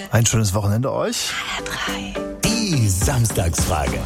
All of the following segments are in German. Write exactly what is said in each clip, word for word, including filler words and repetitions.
Ein schönes Wochenende euch. Die Samstagsfrage.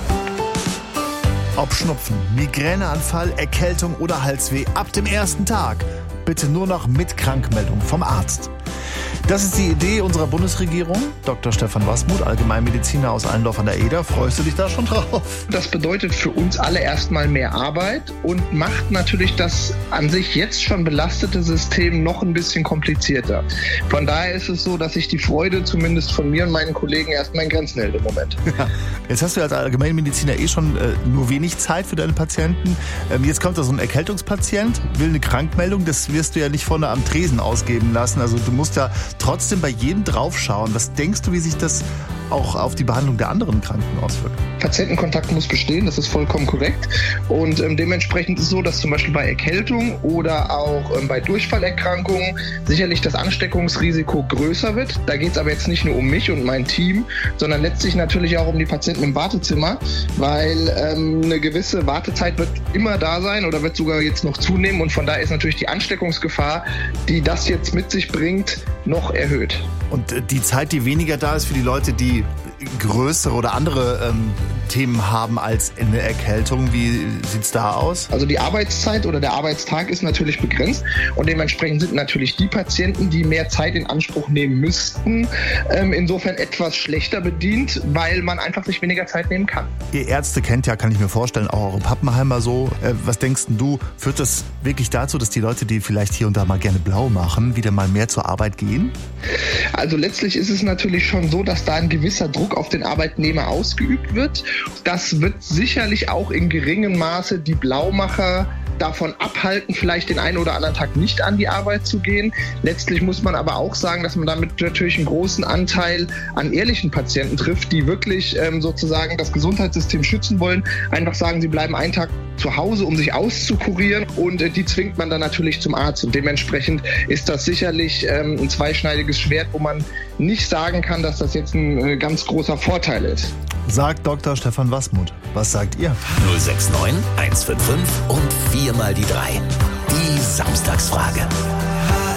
Ob Schnupfen, Migräneanfall, Erkältung oder Halsweh, ab dem ersten Tag bitte nur noch mit Krankmeldung vom Arzt. Das ist die Idee unserer Bundesregierung. Doktor Stefan Wasmuth, Allgemeinmediziner aus Allendorf an der Eder. Freust du dich da schon drauf? Das bedeutet für uns alle erstmal mehr Arbeit und macht natürlich das an sich jetzt schon belastete System noch ein bisschen komplizierter. Von daher ist es so, dass sich die Freude zumindest von mir und meinen Kollegen erstmal in Grenzen hält im Moment. Ja, jetzt hast du als Allgemeinmediziner eh schon äh, nur wenig Zeit für deine Patienten. Ähm, jetzt kommt da so ein Erkältungspatient, will eine Krankmeldung. Das wirst du ja nicht vorne am Tresen ausgeben lassen. Also du musst ja trotzdem bei jedem draufschauen. Was denkst du, wie sich das auch auf die Behandlung der anderen Kranken auswirkt? Patientenkontakt muss bestehen, das ist vollkommen korrekt. Und ähm, dementsprechend ist es so, dass zum Beispiel bei Erkältung oder auch ähm, bei Durchfallerkrankungen sicherlich das Ansteckungsrisiko größer wird. Da geht es aber jetzt nicht nur um mich und mein Team, sondern letztlich natürlich auch um die Patienten im Wartezimmer, weil ähm, eine gewisse Wartezeit wird immer da sein oder wird sogar jetzt noch zunehmen. Und von daher ist natürlich die Ansteckungsgefahr, die das jetzt mit sich bringt, noch erhöht. Und die Zeit, die weniger da ist für die Leute, die größere oder andere ähm, Themen haben als eine Erkältung, wie sieht's da aus? Also die Arbeitszeit oder der Arbeitstag ist natürlich begrenzt und dementsprechend sind natürlich die Patienten, die mehr Zeit in Anspruch nehmen müssten, ähm, insofern etwas schlechter bedient, weil man einfach sich weniger Zeit nehmen kann. Ihr Ärzte kennt ja, kann ich mir vorstellen, auch eure Pappenheimer so. Äh, was denkst denn du, führt das wirklich dazu, dass die Leute, die vielleicht hier und da mal gerne blau machen, wieder mal mehr zur Arbeit gehen? Also letztlich ist es natürlich schon so, dass da ein gewisser Druck auf den Arbeitnehmer ausgeübt wird. Das wird sicherlich auch in geringem Maße die Blaumacher davon abhalten, vielleicht den einen oder anderen Tag nicht an die Arbeit zu gehen. Letztlich muss man aber auch sagen, dass man damit natürlich einen großen Anteil an ehrlichen Patienten trifft, die wirklich ähm, sozusagen das Gesundheitssystem schützen wollen. Einfach sagen, sie bleiben einen Tag zu Hause, um sich auszukurieren und äh, die zwingt man dann natürlich zum Arzt. Und dementsprechend ist das sicherlich ähm, ein zweischneidiges Schwert, wo man nicht sagen kann, dass das jetzt ein äh, ganz großer Vorteil ist. Sagt Doktor Stefan Wasmuth. Was sagt ihr? null sechs neun, eins fünf fünf und viermal die drei. Die Samstagsfrage.